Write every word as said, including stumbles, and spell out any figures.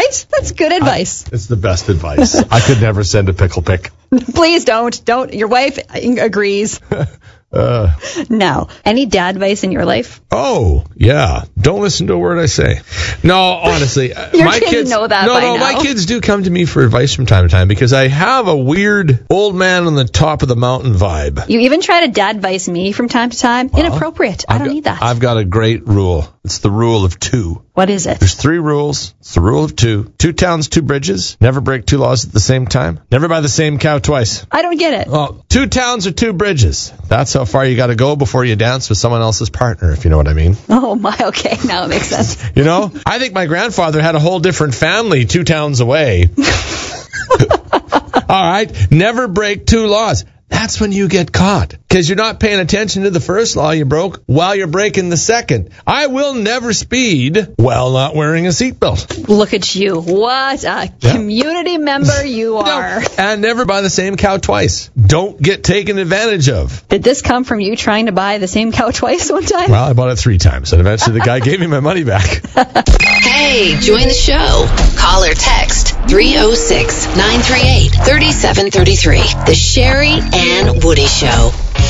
Right? That's good advice. I, it's the best advice. I could never send a pickle pic. Please don't. Don't. Your wife agrees. Uh, no. Any dad advice in your life? Oh, yeah. Don't listen to a word I say. No, honestly. Your my kids, kids know that No, by no, now. my kids do come to me for advice from time to time because I have a weird old man on the top of the mountain vibe. You even try to dad advice me from time to time? Well, Inappropriate. I I've don't got, need that. I've got a great rule. It's the rule of two. What is it? There's three rules. It's the rule of two. Two towns, two bridges. Never break two laws at the same time. Never buy the same cow twice. I don't get it. Well, two towns or two bridges. That's how far you got to go before you dance with someone else's partner, if you know what I mean. Oh, my. Okay. Now it makes sense. You know, I think my grandfather had a whole different family two towns away. All right. Never break two laws. That's when you get caught because you're not paying attention to the first law you broke while you're breaking the second. I will never speed while not wearing a seatbelt. Look at you. What a Yeah. community member you are. No. And never buy the same cow twice. Don't get taken advantage of. Did this come from you trying to buy the same cow twice one time? Well, I bought it three times, and eventually the guy gave me my money back. Hey, join the show. Call or text three oh six, nine three eight, three seven three three. The Sherry and Woody Show.